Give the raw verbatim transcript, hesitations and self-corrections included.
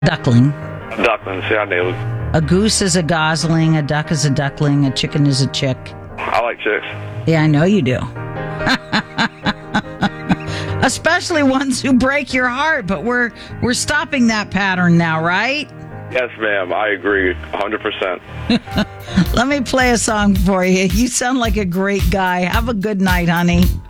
Duckling. Duckling. See, I nailed it. A goose is a gosling, a duck is a duckling, a chicken is a chick. I like chicks. Yeah, I know you do. Especially ones who break your heart, but we're we're stopping that pattern now, right? Yes, ma'am. I agree one hundred percent. Let me play a song for you. You sound like a great guy. Have a good night, honey.